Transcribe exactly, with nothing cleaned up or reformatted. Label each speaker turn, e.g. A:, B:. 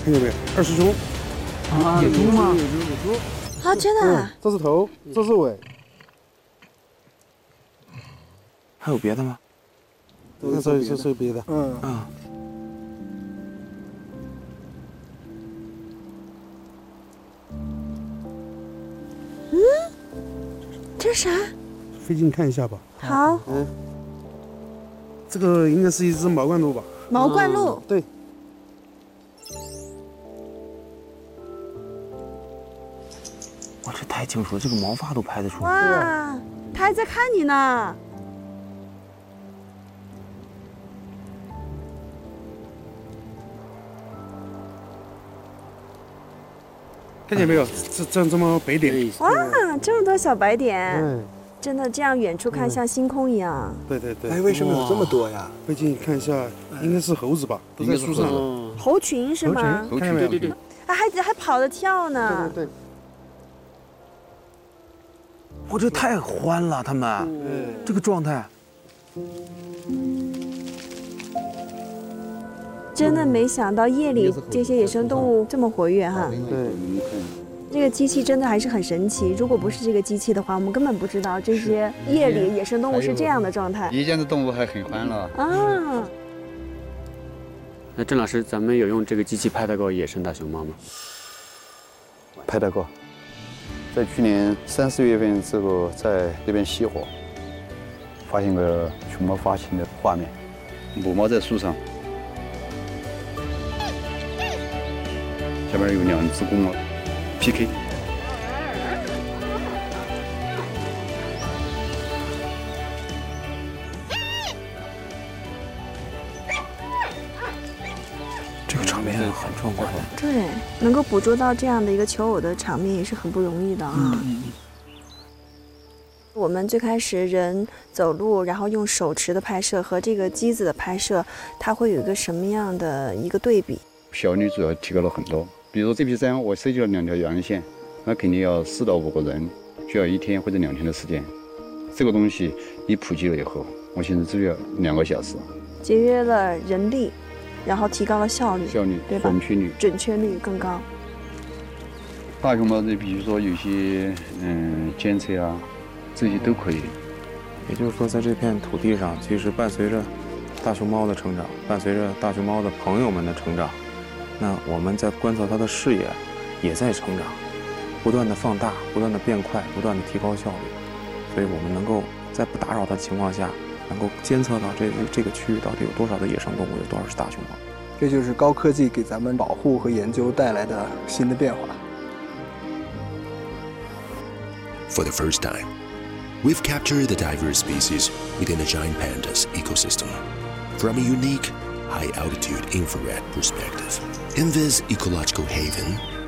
A: 看见没有？二师兄。
B: 啊，野猪吗？
A: 野猪，野猪。
C: 啊，真的、
A: 嗯？这是头，这是尾。
B: 还有别的吗？
A: 那这这是别的。嗯
B: 啊。
C: 嗯，这是啥？
A: 飞近看一下吧。
C: 好。
A: 嗯。这个应该是一只毛冠鹭吧？
C: 毛冠鹭。
A: 嗯、对。
B: 哇，这太清楚了，这个毛发都拍得出来。
C: 哇，它还在看你呢。
A: 看见没有？这这这么白点。
C: 哇，这么多小白点。
A: 嗯。
C: 真的，这样远处看像星空一样。
A: 嗯、对对对。
D: 哎，为什么有这么多呀？
A: 飞近看一下，应该是猴子吧？都在树上。
C: 猴群是吗？
A: 猴群，对对对。
C: 啊，还还跑着跳呢。
A: 对对对。
B: 我这太欢了，他们，嗯、这个状态。
C: 真的没想到夜里这些野生动物这么活跃哈。
A: 对。
C: 这个机器真的还是很神奇，如果不是这个机器的话，我们根本不知道这些夜里野生动物是这样的状态。
E: 夜间的动物还很欢乐
C: 啊。
F: 那郑老师，咱们有用这个机器拍到过野生大熊猫吗？
E: 拍到过，在去年三四月份之后，在这边熄火，发现个熊猫发情的画面，母猫在树上，下面有两只公猫 P K。
B: 这个场面很壮观的。
C: 对，能够捕捉到这样的一个求偶的场面也是很不容易的啊。嗯嗯。我们最开始人走路，然后用手持的拍摄和这个机子的拍摄，它会有一个什么样的一个对比？
E: 效率主要提高了很多。比如这批山，我设计了两条阳线，那肯定要四到五个人，需要一天或者两天的时间。这个东西一普及了以后，我现在只要两个小时，
C: 节约了人力，然后提高了效率，
E: 效率
C: 对吧？
E: 准确率
C: 准确率更高。
E: 大熊猫这比如说有些嗯监测啊，这些都可以。
B: 也就是说，在这片土地上，其实伴随着大熊猫的成长，伴随着大熊猫的朋友们的成长，那我们在观测它的视野也在成长，不断的放大，不断的变快，不断的提高效率。所以我们能够在不打扰它的情况下，能够监测到这这个区域到底有多少的野生动物，有多少是大熊猫。
D: 这就是高科技给咱们保护和研究带来的新的变化。
G: For the first time, we've captured the diverse species within the giant pandas ecosystem from a unique, high-altitude infrared perspective. In this ecological haven,